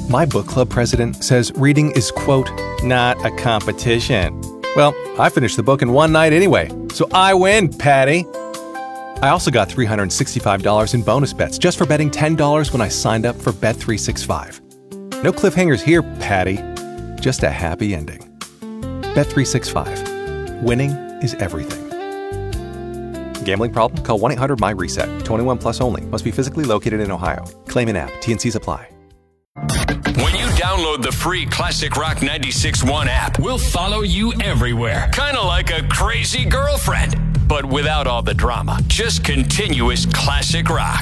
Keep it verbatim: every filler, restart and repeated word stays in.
My book club president says reading is, quote, not a competition. Well, I finished the book in one night anyway, so I win, Patty. I also got three hundred sixty-five dollars in bonus bets just for betting ten dollars when I signed up for Bet three sixty-five. No cliffhangers here, Patty. Just a happy ending. Bet three sixty-five. Winning is everything. Gambling problem? Call one eight hundred my reset. twenty-one plus only. Must be physically located in Ohio. Claim in app. T N Cs apply. When you download the free Classic Rock ninety-six point one app, we'll follow you everywhere. Kind of like a crazy girlfriend, but without all the drama. Just continuous classic rock.